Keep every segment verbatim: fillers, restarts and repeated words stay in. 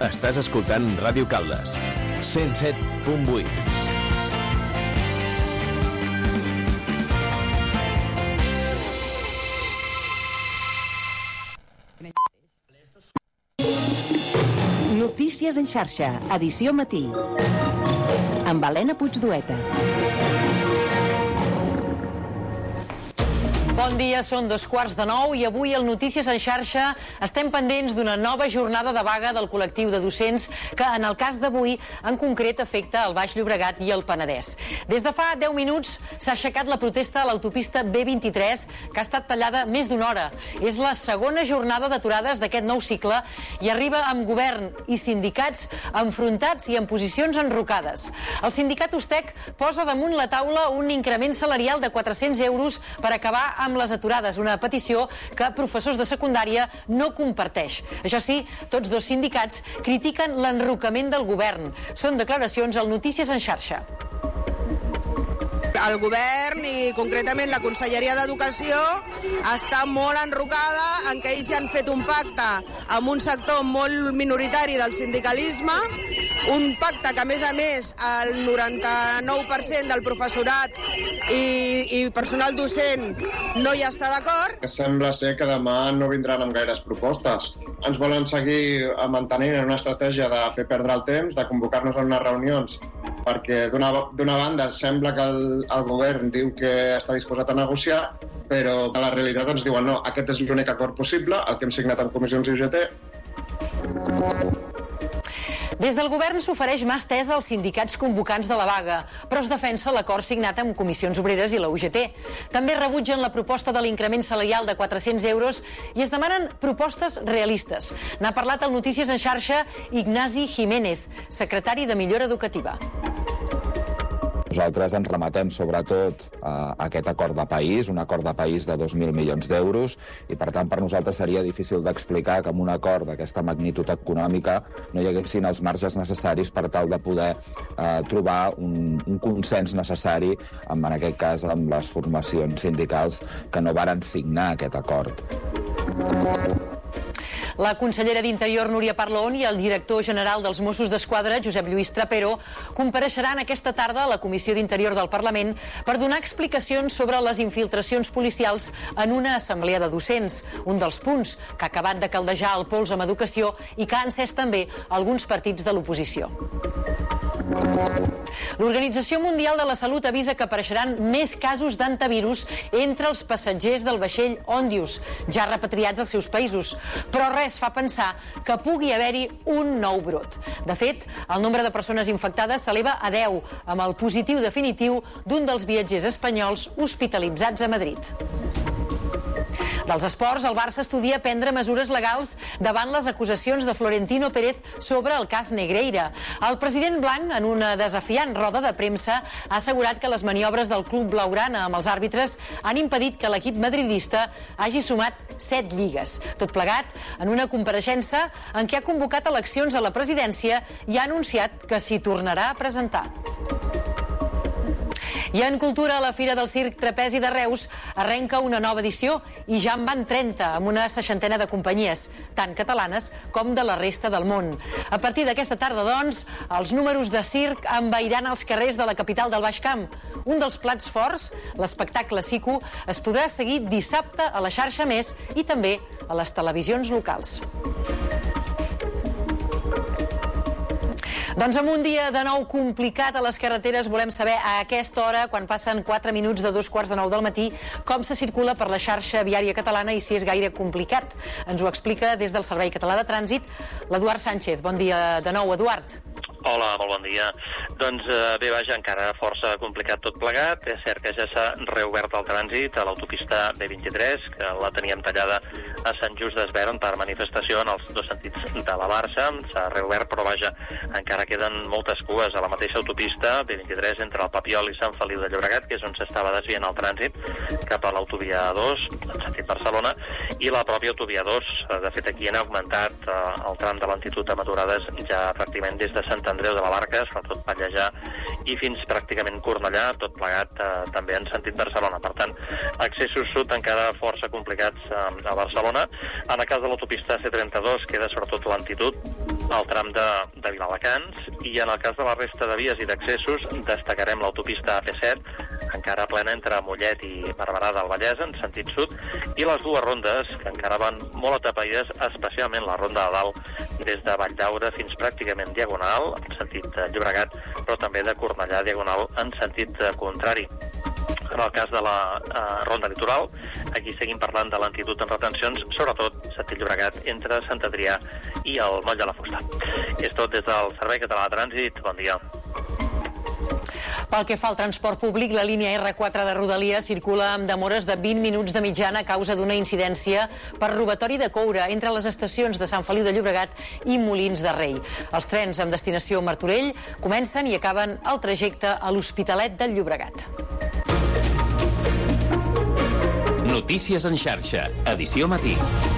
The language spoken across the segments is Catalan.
Estàs escoltant Ràdio Caldes, cent set punt vuit. Notícies en xarxa, edició matí. Amb Helena Puigdueta. Bon dia, són dos quarts de nou i avui al Notícies en xarxa estem pendents d'una nova jornada de vaga del col·lectiu de docents que en el cas d'avui en concret afecta el Baix Llobregat i el Penedès. Des de fa deu minuts s'ha aixecat la protesta a l'autopista B vint-i-tres que ha estat tallada més d'una hora. És la segona jornada d'aturades d'aquest nou cicle i arriba amb govern i sindicats enfrontats i en posicions enrocades. El sindicat Ustec posa damunt la taula un increment salarial de quatre-cents euros per acabar amb les aturades, una petició que professors de secundària no comparteix. Això sí, tots dos sindicats critiquen l'enrocament del govern. Són declaracions al Notícies en xarxa. El govern i concretament la Conselleria d'Educació està molt enrocada en que ells ja han fet un pacte amb un sector molt minoritari del sindicalisme, un pacte que a més a més el noranta-nou per cent del professorat i, i personal docent no hi està d'acord. Sembla ser que demà no vindran amb gaires propostes. Ens volen seguir mantenint en una estratègia de fer perdre el temps, de convocar-nos en unes reunions, perquè d'una d'una banda sembla que el, el govern diu que està disposat a negociar, però a la realitat ens diuen no, aquest és l'únic acord possible, el que hem signat amb comissions i U G T. Des del govern s'ofereix mà estesa als sindicats convocants de la vaga, però es defensa l'acord signat amb Comissions Obreres i la U G T. També rebutgen la proposta de l'increment salarial de quatre-cents euros i es demanen propostes realistes. N'ha parlat al Notícies en xarxa Ignasi Jiménez, secretari de Millora Educativa. Nosaltres ens rematem sobretot a aquest acord de país, un acord de país de dos mil milions d'euros, i per tant per nosaltres seria difícil d'explicar que amb un acord d'aquesta magnitud econòmica no hi haguessin els marges necessaris per tal de poder eh, trobar un, un consens necessari, amb, en aquest cas amb les formacions sindicals que no varen signar aquest acord. La consellera d'Interior, Núria Parlon, i el director general dels Mossos d'Esquadra, Josep Lluís Trapero, compareixeran aquesta tarda a la Comissió d'Interior del Parlament per donar explicacions sobre les infiltracions policials en una assemblea de docents, un dels punts que ha acabat de caldejar el pols amb educació i que ha encès també alguns partits de l'oposició. L'Organització Mundial de la Salut avisa que apareixeran més casos d'antivirus entre els passatgers del vaixell Ondius, ja repatriats als seus països. Però res fa pensar que pugui haver-hi un nou brot. De fet, el nombre de persones infectades s'eleva a deu, amb el positiu definitiu d'un dels viatgers espanyols hospitalitzats a Madrid. Dels esports, el Barça estudia prendre mesures legals davant les acusacions de Florentino Pérez sobre el cas Negreira. El president blanc, en una desafiant roda de premsa, ha assegurat que les maniobres del club blaugrana amb els àrbitres han impedit que l'equip madridista hagi sumat set lligues. Tot plegat en una compareixença en què ha convocat eleccions a la presidència i ha anunciat que s'hi tornarà a presentar. I en cultura, la Fira del Circ Trapezi de Reus arrenca una nova edició i ja en van trenta, amb una seixantena de companyies, tant catalanes com de la resta del món. A partir d'aquesta tarda, doncs, els números de circ envairan els carrers de la capital del Baix Camp. Un dels plats forts, l'espectacle Sico, es podrà seguir dissabte a la xarxa Més i també a les televisions locals. Doncs amb un dia de nou complicat a les carreteres, volem saber a aquesta hora, quan passen quatre minuts de dos quarts de nou del matí, com se circula per la xarxa viària catalana i si és gaire complicat. Ens ho explica des del Servei Català de Trànsit l'Eduard Sánchez. Bon dia de nou, Eduard. Hola, molt bon dia. Doncs eh, bé, vaja, encara força complicat tot plegat. És cert que ja s'ha reobert el trànsit a l'autopista B vint-i-tres, que la teníem tallada a Sant Just d'Esvern per manifestació en els dos sentits de la Barça. S'ha reobert, però vaja, encara queden moltes cues a la mateixa autopista B vint-i-tres entre el Papiol i Sant Feliu de Llobregat, que és on s'estava desviant el trànsit cap a l'autovia dos, en sentit Barcelona, i la pròpia autovia dos. De fet, aquí han augmentat eh, el tram de lentitud de maturades ja pràcticament des de Sant Andreu de la Barca, sobretot Pallejà i fins pràcticament Cornellà, tot plegat eh, també en sentit Barcelona. Per tant, accessos sud encara força complicats eh, a Barcelona. En el cas de l'autopista C trenta-dos queda sobretot lentitud al tram de, de Viladecans, i en el cas de la resta de vies i d'accessos destacarem l'autopista A P set, encara plena entre Mollet i Barberà del Vallès en sentit sud, i les dues rondes que encara van molt atapeïdes, especialment la ronda de dalt des de Valldaura fins pràcticament diagonal en sentit Llobregat, però també de Cornellà diagonal en sentit contrari. En el cas de la eh, ronda litoral, aquí seguim parlant de lentitud en retencions, sobretot sentit Llobregat entre Sant Adrià i el Moll de la Fusta. I és tot des del Servei Català de Trànsit. Bon dia. Pel que fa al transport públic, la línia erre quatre de Rodalies circula amb demores de vint minuts de mitjana a causa d'una incidència per robatori de coure entre les estacions de Sant Feliu de Llobregat i Molins de Rei. Els trens amb destinació Martorell comencen i acaben el trajecte a l'Hospitalet del Llobregat. Notícies en xarxa, edició matí.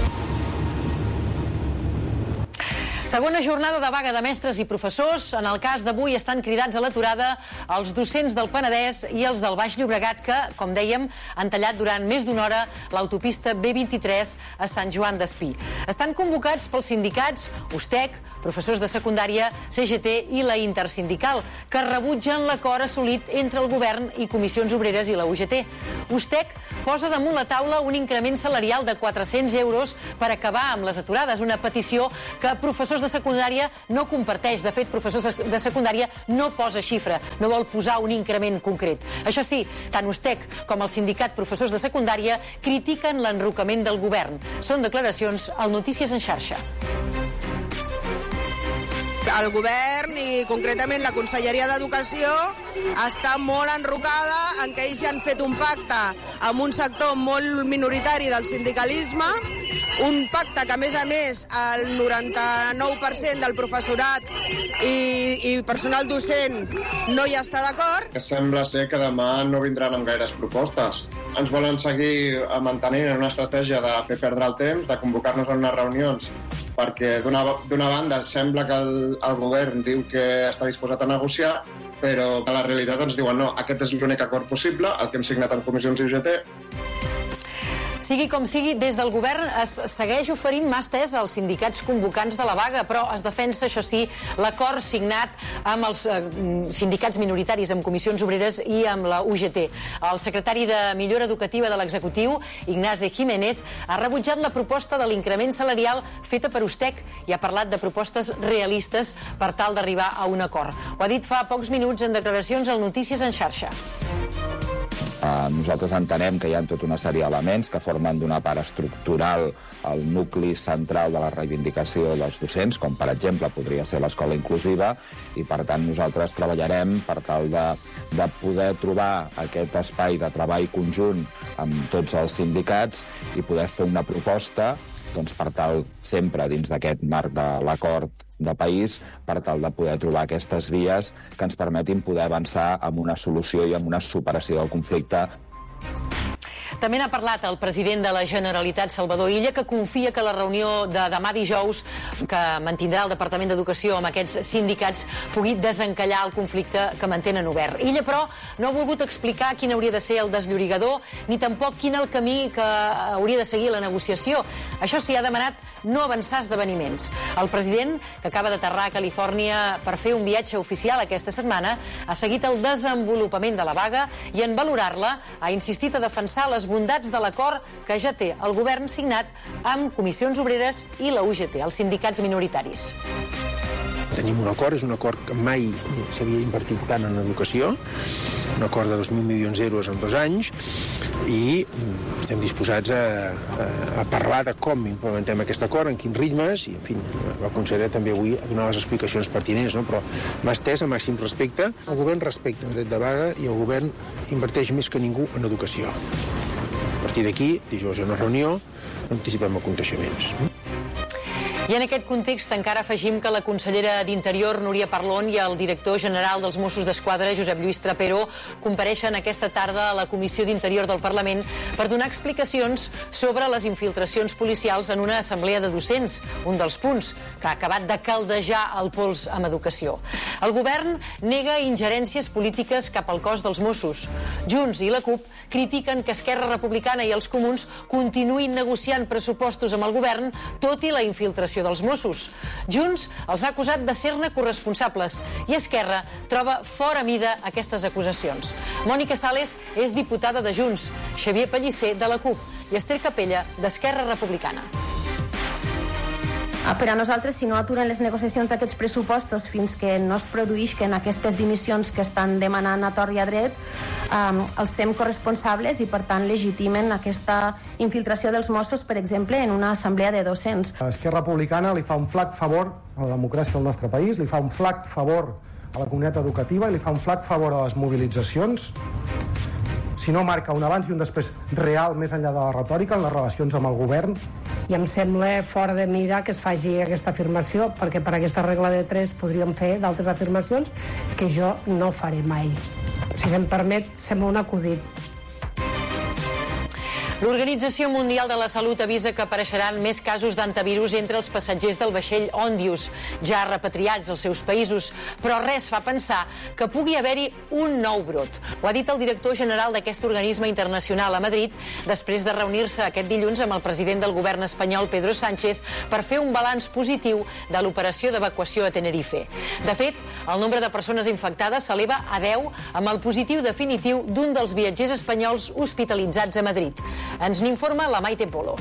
Segona jornada de vaga de mestres i professors. En el cas d'avui estan cridats a l'aturada els docents del Penedès i els del Baix Llobregat que, com dèiem, han tallat durant més d'una hora l'autopista B vint-i-tres a Sant Joan d'Espí. Estan convocats pels sindicats USTEC, professors de secundària, C G T i la Intersindical, que rebutgen l'acord assolit entre el govern i Comissions Obreres i la U G T. USTEC posa damunt la taula un increment salarial de quatre-cents euros per acabar amb les aturades, una petició que professors de secundària no comparteix. De fet, professors de secundària no posa xifra, no vol posar un increment concret. Això sí, tant USTEC com el sindicat professors de secundària critiquen l'enrocament del govern. Són declaracions al Notícies en xarxa. El govern i concretament la Conselleria d'Educació està molt enrocada en que ells ja han fet un pacte amb un sector molt minoritari del sindicalisme, un pacte que a més a més el noranta-nou per cent del professorat i, i personal docent no hi està d'acord. Sembla ser que demà no vindran amb gaires propostes. Ens volen seguir mantenint en una estratègia de fer perdre el temps, de convocar-nos en unes reunions, perquè d'una banda sembla que el, el govern diu que està disposat a negociar, però a la realitat ens diuen no, aquest és l'únic acord possible, el que hem signat en comissions i U G T. Sigui com sigui, des del govern es segueix oferint mà estesa als sindicats convocants de la vaga, però es defensa, això sí, l'acord signat amb els eh, sindicats minoritaris, amb Comissions Obreres i amb la U G T. El secretari de Millora Educativa de l'Executiu, Ignasi Jiménez, ha rebutjat la proposta de l'increment salarial feta per USTEC i ha parlat de propostes realistes per tal d'arribar a un acord. Ho ha dit fa pocs minuts en declaracions al Notícies en xarxa. Uh, nosaltres entenem que hi ha tota una sèrie d'elements que formen d'una part estructural el nucli central de la reivindicació dels docents, com per exemple podria ser l'escola inclusiva, i per tant nosaltres treballarem per tal de, de poder trobar aquest espai de treball conjunt amb tots els sindicats i poder fer una proposta doncs, per tal, sempre dins d'aquest marc de l'acord de país, per tal de poder trobar aquestes vies que ens permetin poder avançar amb una solució i amb una superació del conflicte. També n'ha parlat el president de la Generalitat, Salvador Illa, que confia que la reunió de demà dijous que mantindrà el Departament d'Educació amb aquests sindicats pugui desencallar el conflicte que mantenen obert. Illa, però, no ha volgut explicar quin hauria de ser el desllorigador ni tampoc quin el camí que hauria de seguir la negociació. Això sí, ha demanat no avançar esdeveniments. El president, que acaba d'aterrar a Califòrnia per fer un viatge oficial aquesta setmana, ha seguit el desenvolupament de la vaga i en valorar-la ha insistit a defensar les bondats de l'acord que ja té el govern signat amb Comissions Obreres i la U G T, els sindicats minoritaris. Tenim un acord, és un acord que mai s'havia invertit tant en educació, un acord de dos mil milions d'euros en dos anys, i estem disposats a, a, a parlar de com implementem aquest acord, en quins ritmes, i en fi, la consellera també avui ha donat les explicacions pertinents, no? Però m'ha estès el màxim respecte. El govern respecta el dret de vaga i el govern inverteix més que ningú en educació. A partir d'aquí, dijous hi ha una reunió, no anticipem aconteixements. I en aquest context encara afegim que la consellera d'Interior, Núria Parlon, i el director general dels Mossos d'Esquadra, Josep Lluís Trapero, compareixen aquesta tarda a la Comissió d'Interior del Parlament per donar explicacions sobre les infiltracions policials en una assemblea de docents, un dels punts que ha acabat de caldejar el pols amb educació. El govern nega ingerències polítiques cap al cos dels Mossos. Junts i la CUP critiquen que Esquerra Republicana i els Comuns continuïn negociant pressupostos amb el govern, tot i la infiltració l'actuació dels Mossos. Junts els ha acusat de ser-ne corresponsables i Esquerra troba fora mida aquestes acusacions. Mònica Sales és diputada de Junts, Xavier Pellicer de la CUP i Esther Capella d'Esquerra Republicana. Per a nosaltres, si no aturen les negociacions d'aquests pressupostos fins que no es produïsquen aquestes dimissions que estan demanant a tort i a dret, eh, els fem corresponsables i, per tant, legitimen aquesta infiltració dels Mossos, per exemple, en una assemblea de docents. Esquerra Republicana li fa un flac favor a la democràcia del nostre país, li fa un flac favor a la comunitat educativa i li fa un flac favor a les mobilitzacions, si no marca un abans i un després real més enllà de la retòrica en les relacions amb el govern. I em sembla fora de mira que es faci aquesta afirmació, perquè per aquesta regla de tres podríem fer d'altres afirmacions que jo no faré mai. Si se'm permet, sembla un acudit. L'Organització Mundial de la Salut avisa que apareixeran més casos d'antivirus entre els passatgers del vaixell Ondius, ja repatriats als seus països, però res fa pensar que pugui haver-hi un nou brot. Ho ha dit el director general d'aquest organisme internacional a Madrid, després de reunir-se aquest dilluns amb el president del govern espanyol, Pedro Sánchez, per fer un balanç positiu de l'operació d'evacuació a Tenerife. De fet, el nombre de persones infectades s'eleva a deu amb el positiu definitiu d'un dels viatgers espanyols hospitalitzats a Madrid. Ens n'informa la Maite Polo.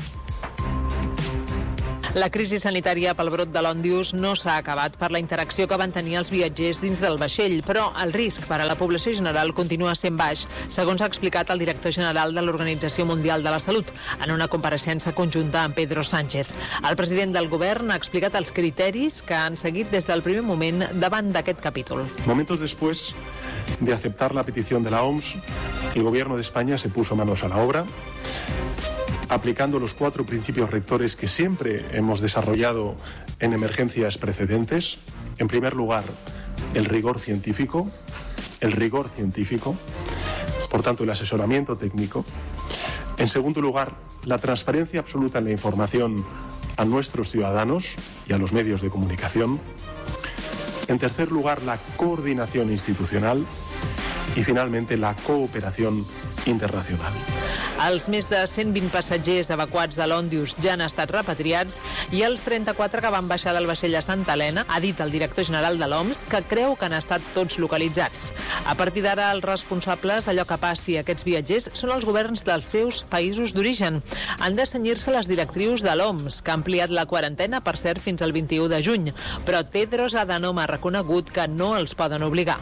La crisi sanitària pel brot de l'Ondius no s'ha acabat per la interacció que van tenir els viatgers dins del vaixell, però el risc per a la població general continua sent baix, segons ha explicat el director general de l'Organització Mundial de la Salut en una compareixença conjunta amb Pedro Sánchez. El president del govern ha explicat els criteris que han seguit des del primer moment davant d'aquest capítol. Momentos después de aceptar la petición de la O M S, el gobierno de España se puso manos a la obra, aplicando los cuatro principios rectores que siempre hemos desarrollado en emergencias precedentes. En primer lugar, el rigor científico, el rigor científico, por tanto, el asesoramiento técnico. En segundo lugar, la transparencia absoluta en la información a nuestros ciudadanos y a los medios de comunicación. En tercer lugar, la coordinación institucional y, finalmente, la cooperación internacional. Els més de cent vint passatgers evacuats de l'Ondius ja han estat repatriats i els trenta-quatre que van baixar del vaixell a Santa Helena, ha dit el director general de l'O M S que creu que han estat tots localitzats. A partir d'ara, els responsables d'allò que passi a aquests viatgers són els governs dels seus països d'origen. Han de cenyir-se les directrius de l'O M S, que ha ampliat la quarantena, per cert, fins al vint-i-u de juny, però Tedros Adhanom ha reconegut que no els poden obligar.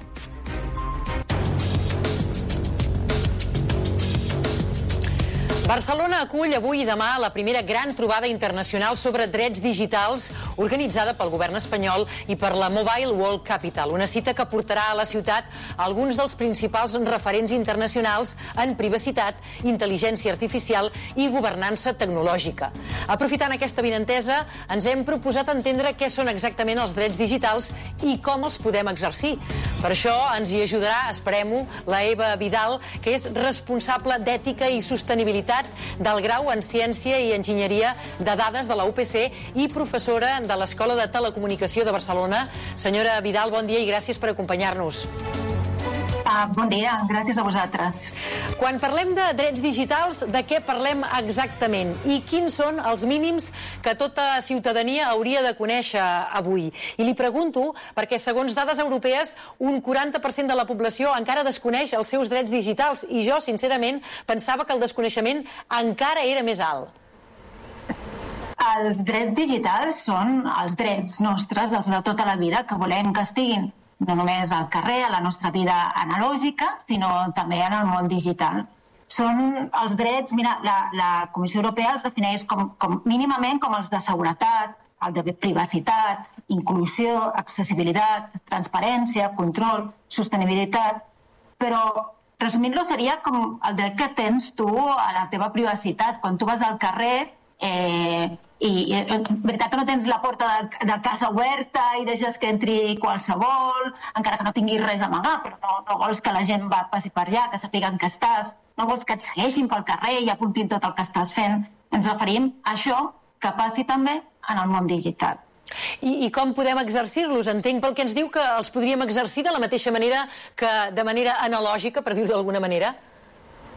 Barcelona acull avui i demà la primera gran trobada internacional sobre drets digitals organitzada pel govern espanyol i per la Mobile World Capital, una cita que portarà a la ciutat alguns dels principals referents internacionals en privacitat, intel·ligència artificial i governança tecnològica. Aprofitant aquesta avinentesa, ens hem proposat entendre què són exactament els drets digitals i com els podem exercir. Per això ens hi ajudarà, esperem-ho, la Eva Vidal, que és responsable d'ètica i sostenibilitat del grau en Ciència i Enginyeria de Dades de la U P C i professora de l'Escola de Telecomunicació de Barcelona. Senyora Vidal, bon dia i gràcies per acompanyar-nos. Uh, bon dia, gràcies a vosaltres. Quan parlem de drets digitals, de què parlem exactament? I quins són els mínims que tota ciutadania hauria de conèixer avui? I li pregunto perquè, segons dades europees, un quaranta per cent de la població encara desconeix els seus drets digitals i jo, sincerament, pensava que el desconeixement encara era més alt. Els drets digitals són els drets nostres, els de tota la vida, que volem que estiguin no només al carrer, a la nostra vida analògica, sinó també en el món digital. Són els drets, mira, la, la Comissió Europea els defineix com, com mínimament com els de seguretat, el de privacitat, inclusió, accessibilitat, transparència, control, sostenibilitat, però resumint-lo seria com el dret que tens tu a la teva privacitat. Quan tu vas al carrer, eh, i és veritat que no tens la porta de, de casa oberta i deixes que entri qualsevol, encara que no tinguis res a amagar, però no, no vols que la gent va passi per allà, que sàpiguen que estàs, no vols que et segueixin pel carrer i apuntin tot el que estàs fent. Ens referim a això que passi també en el món digital. I, I com podem exercir-los? Entenc pel que ens diu que els podríem exercir de la mateixa manera que de manera analògica, per dir-ho d'alguna manera?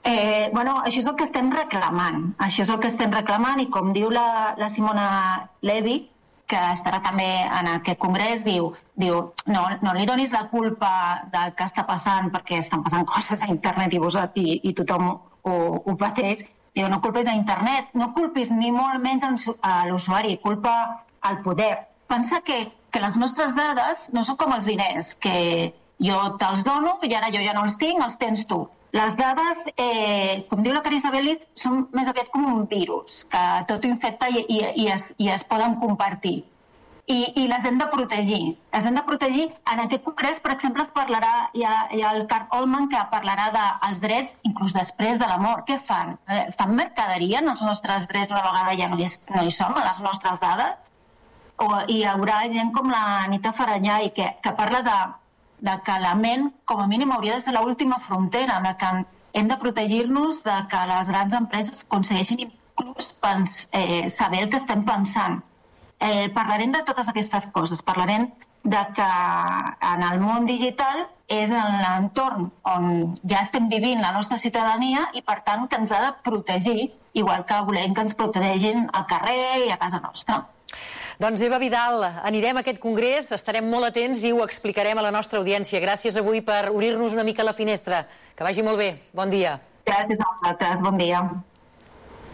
Eh, bueno, això és el que estem reclamant. Això és el que estem reclamant i com diu la, la Simona Levi, que estarà també en aquest congrés, diu, diu no, no li donis la culpa del que està passant perquè estan passant coses a internet i, vos, i, i tothom ho, ho pateix. Diu, no culpis a internet, no culpis ni molt menys a l'usuari, culpa al poder. Pensa que, que les nostres dades no són com els diners, que jo te'ls dono i ara jo ja no els tinc, els tens tu. Les dades, eh, com diu la Carissa Bellit, són més aviat com un virus, que tot ho infecta i, i, i, es, i es poden compartir. I, I les hem de protegir. Les hem de protegir. En aquest congrés, per exemple, es parlarà, hi ha, hi ha el Carl Ollman que parlarà dels drets inclús després de la mort. Què fan? Eh, fan mercaderia en els nostres drets una vegada ja no hi, no hi som, a les nostres dades? O hi haurà gent com la Anita Faranyai que, que parla de de que la ment, com a mínim, hauria de ser l'última frontera, de que hem de protegir-nos de que les grans empreses aconsegueixin inclús pens, eh, saber el que estem pensant. Eh, parlarem de totes aquestes coses, parlarem de que en el món digital és l'entorn on ja estem vivint la nostra ciutadania i, per tant, que ens ha de protegir, igual que volem que ens protegin al carrer i a casa nostra. Doncs Eva Vidal, anirem a aquest congrés, estarem molt atents i ho explicarem a la nostra audiència. Gràcies avui per obrir-nos una mica la finestra. Que vagi molt bé. Bon dia. Gràcies a vosaltres. Bon dia.